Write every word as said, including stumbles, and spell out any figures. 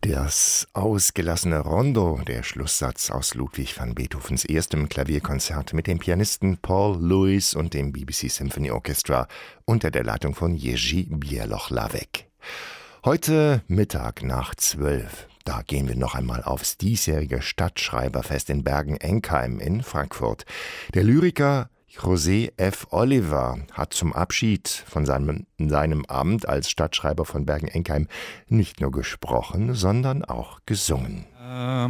Das ausgelassene Rondo, der Schlusssatz aus Ludwig van Beethovens erstem Klavierkonzert mit dem Pianisten Paul Lewis und dem B B C Symphony Orchestra unter der Leitung von Jerzy Bieloch-Lawek. Heute Mittag nach zwölf, da gehen wir noch einmal aufs diesjährige Stadtschreiberfest in Bergen-Enkheim in Frankfurt. Der Lyriker José F. Oliver hat zum Abschied von seinem, seinem Amt als Stadtschreiber von Bergen-Enkheim nicht nur gesprochen, sondern auch gesungen.